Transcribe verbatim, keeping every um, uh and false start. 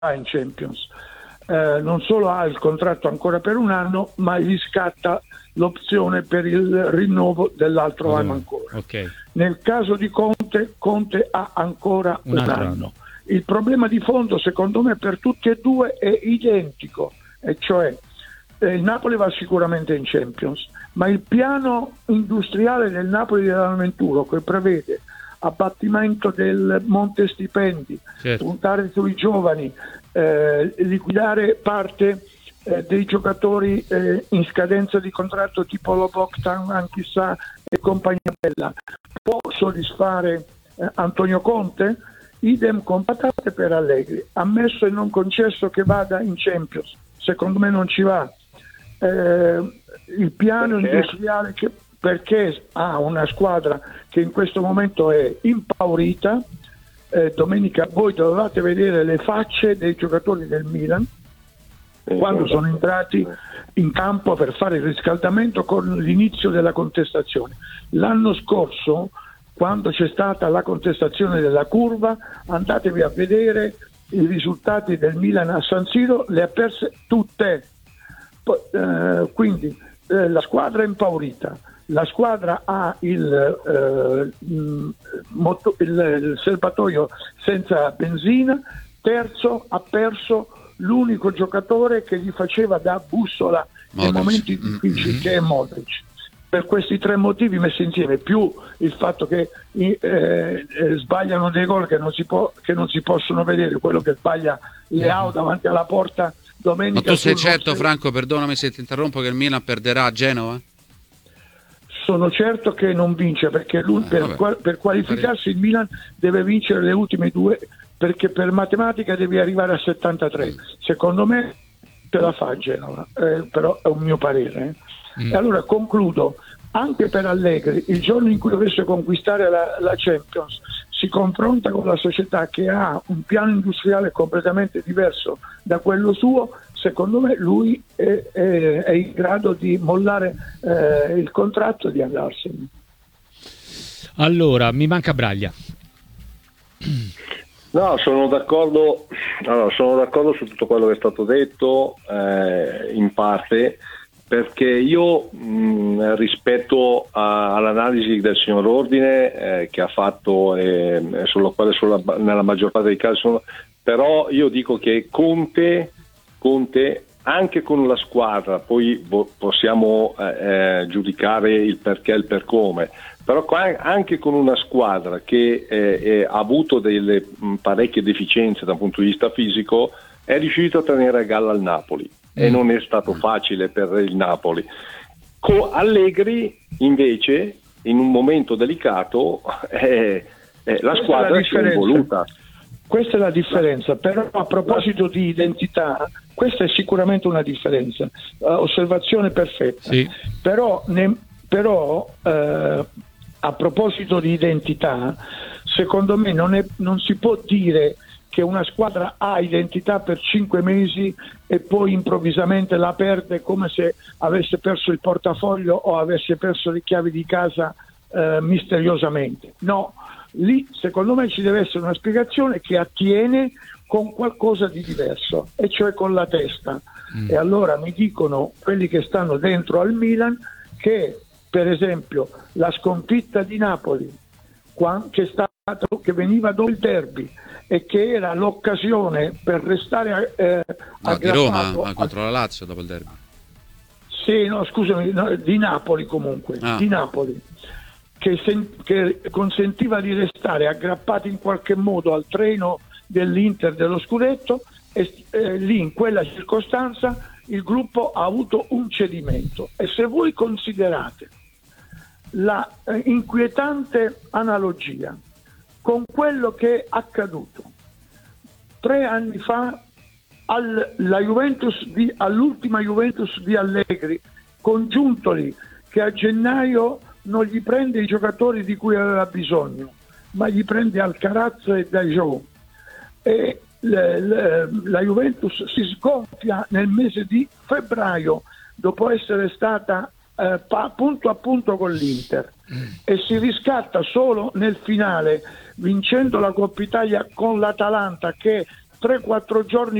in Champions. Eh, non solo ha il contratto ancora per un anno, ma gli scatta l'opzione per il rinnovo dell'altro oh, anno ancora. Okay. Nel caso di Conte, Conte ha ancora un, un anno. anno. Il problema di fondo, secondo me, per tutti e due è identico, e cioè eh, il Napoli va sicuramente in Champions, ma il piano industriale del Napoli dell'Avventuro, che prevede abbattimento del monte stipendi, certo. puntare sui giovani, eh, liquidare parte eh, dei giocatori eh, in scadenza di contratto tipo Loboktan, Anchissà e compagnia bella, può soddisfare eh, Antonio Conte? Idem con patate per Allegri, ammesso e non concesso che vada in Champions, secondo me non ci va. Eh, il piano perché? industriale che, perché ha una squadra che in questo momento è impaurita. Eh, domenica voi dovevate vedere le facce dei giocatori del Milan eh, quando sono entrati in campo per fare il riscaldamento con l'inizio della contestazione. L'anno scorso, quando c'è stata la contestazione della curva, andatevi a vedere i risultati del Milan a San Siro, le ha perse tutte. Poi, eh, quindi eh, la squadra è impaurita, la squadra ha il, eh, moto, il, il serbatoio senza benzina. Terzo, ha perso l'unico giocatore che gli faceva da bussola nei momenti difficili, mm-hmm. che è Modric. Per questi tre motivi messi insieme, più il fatto che eh, eh, sbagliano dei gol che non si può, che non si possono vedere, quello che sbaglia Leao davanti alla porta domenica. Ma tu sei certo, nostro... Franco, perdonami se ti interrompo, che il Milan perderà a Genova? Sono certo che non vince, perché lui, eh, per, qual, per qualificarsi il Milan deve vincere le ultime due, perché per matematica devi arrivare a settantatré. Secondo me ce la fa Genova, eh, però è un mio parere. Eh. Mm. E allora concludo, anche per Allegri, il giorno in cui dovesse conquistare la, la Champions, si confronta con la società che ha un piano industriale completamente diverso da quello suo. Secondo me lui è, è, è in grado di mollare eh, il contratto e di andarsene. Allora, mi manca Braglia. No, sono d'accordo, allora, sono d'accordo su tutto quello che è stato detto, eh, in parte, perché io mh, rispetto a, all'analisi del signor Ordine eh, che ha fatto, eh, sulla quale sulla, nella maggior parte dei casi sono, però io dico che Conte, Conte anche con la squadra, poi vo- possiamo eh, giudicare il perché e il per come, però anche con una squadra che eh, eh, ha avuto delle mh, parecchie deficienze da un punto di vista fisico, è riuscito a tenere a galla il Napoli. E non è stato facile per il Napoli. Con Allegri invece in un momento delicato eh, eh, la Questa squadra è si è involuta. Questa è la differenza, però a proposito di identità, questa è sicuramente una differenza, uh, osservazione perfetta, sì. però, ne, però uh, a proposito di identità, secondo me non, è, non si può dire che una squadra ha identità per cinque mesi e poi improvvisamente la perde come se avesse perso il portafoglio o avesse perso le chiavi di casa eh, misteriosamente. No, lì secondo me ci deve essere una spiegazione che attiene con qualcosa di diverso, e cioè con la testa. Mm. E allora mi dicono quelli che stanno dentro al Milan che, per esempio, la sconfitta di Napoli, che, è stato, che veniva dopo il derby, e che era l'occasione per restare eh, no, di Roma, ma contro la Lazio dopo il derby. Sì, no, scusami, no, di Napoli comunque, ah. di Napoli, che, sen- che consentiva di restare aggrappati in qualche modo al treno dell'Inter dello scudetto, e eh, lì in quella circostanza il gruppo ha avuto un cedimento. E se voi considerate la eh, inquietante analogia con quello che è accaduto tre anni fa alla Juventus di, all'ultima Juventus di Allegri, con Giuntoli che a gennaio non gli prende i giocatori di cui aveva bisogno, ma gli prende Alcaraz e Dajou, e le, le, la Juventus si sgonfia nel mese di febbraio dopo essere stata eh, pa, punto a punto con l'Inter, mm. e si riscatta solo nel finale vincendo la Coppa Italia con l'Atalanta, che tre quattro giorni